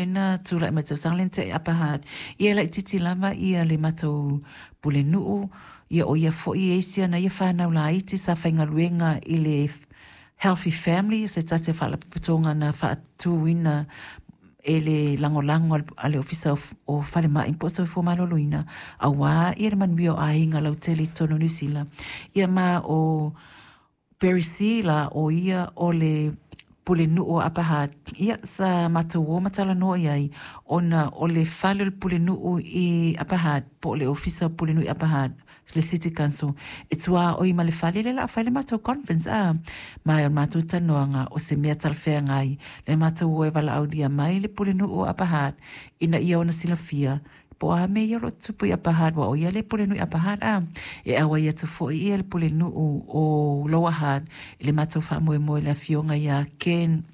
lena tula mato sanglente apahat ia la titi lava ia le mato pule nuu ia o ia fo ia sia na ia whanau la iti sa whainga luenga i le healthy family se tate whala putonga na whaatuina e le langolango ale ofisa o whare mai imposto fo maloloina a wā ia le manuio a inga lau tele tono nisila ia ma o Perisila o ia o le pule nuu apahat ia sa matawo matala no iai ona o le whale pule nuu i apahat po le ofisa pule nuu i apahat le city council etua o i ma le whale le la whale matau conference mai o matau tanoanga o se mea talwhea ngai le matau e wala audia mai le pule nuu apahat ina ia ona sila fia po a me ia lo tupu i apahat wa o ia le pule nuu i apahat e awa ia tu fo ia le pule nuu o lower hat le matau wha moe moe la fionga ia Ken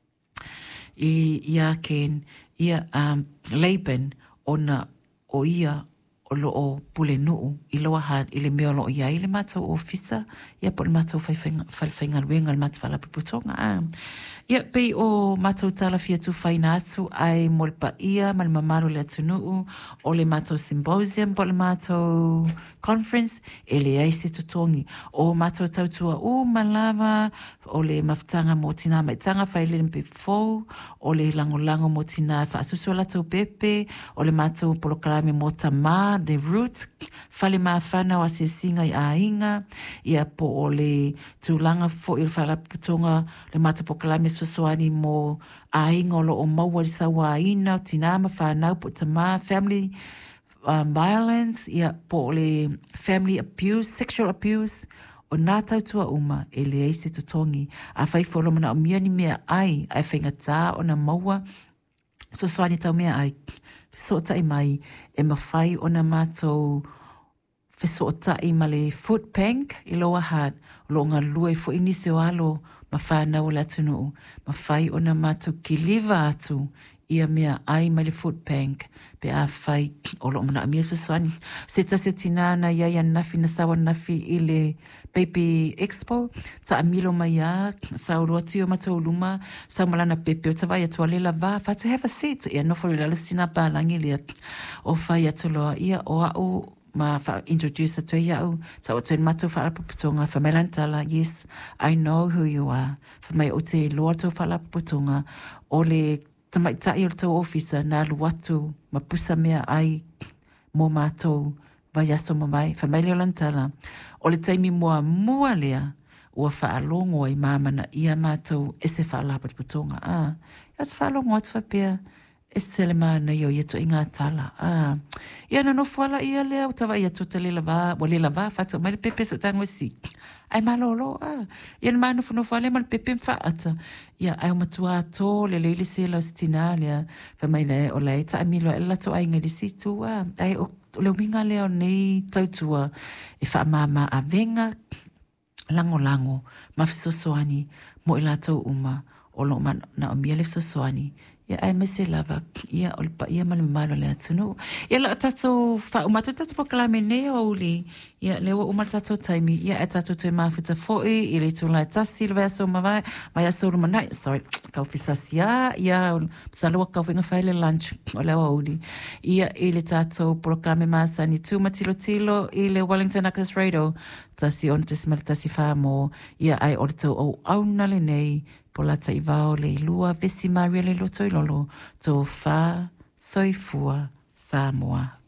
ia Ken ia Laban ona o ia o loo pule nuu i lower hat i le mea lo ia i le matau o fisa ia po le matau whaiwhainga luenga le matau wala puputonga ia pei o matau tala fia tu whaina atu ai molpa ia ma le mamaru le atunuu o le matau symposium po le matau conference e le aise tutongi o matau tautua malava o le maftanga mo tina maitanga whaile mpe fau o le langolango mo tina whaasusu la tau pepe o le matau polokalame mo tama the roots fale maafana wa se singa i ainga ia po o le tūlanga fo i whala putonga le matau polokalame soani mo ainga o lo o maua sa waina tina ma whanau po tama family violence ia po le family abuse sexual abuse o nā tautua uma e le eise tutongi a whai wholomana o miani mea ai a whainga tā o na maua soani tau mea ai fesota i mai e mawhai o na mātou fesota i ma le food bank i loa hat lo ngā lua i fo inise o alo ma whanau la tunu ma whai o na mātou ki liva atu ia mea ai ma le food bank pe a whai o lo mana amir soani se tase tina na ia nafi na sawa nafi i le baby expo ta amilo mai a sa urua tio matau luma sa malana pepe o tawai atua le lava fa to have a seat ia no for la stina pa langi le o whai atuloa ia o au ma introduce to you so it's in matu fala putunga fa melantala yes I know who you are for my ote lord to fala putunga ole tamai tai to officer na luatu ma pusa mea ai mo mato vai aso mai fa melantala ole taimi mua lea o fa alongo i mama na ia mato ese fala putunga it's fa alongo it's fa pe Eselema na yo yeto inga tala. Ia na no fuala ia lea o tawa ia tuta le lava, o le lava fata, mai le pepe so tango si. Ai malolo, ia na maa no fuala ma le pepe mfaata. Ia ai o matua to le leile se la stina lea, fa mai le o la eta amilo e la to ai ngari si tu, ai o le winga lea o nei tautua e fa mama a venga lango, mafisosoani, mo ila tau uma, o lo man na o miele sosoani, ia ai mese lava ia olpa ia malo le atunu ia la tato fa umatu tato pokalame ne oli ia le o umatu taimi ia tato te mafuta foi ile tu la tasi le verso mai aso mana sorry ka ofisasia ia salwa ka vinga faile lunch ole oli ia ile tato pokalame masani tu matilo ile Wellington Access Radio tasi on tasi fa mo ia ai orto o aunale nei po la taivao le lua vesi maria le loto i lolo to fa soifua Samoa.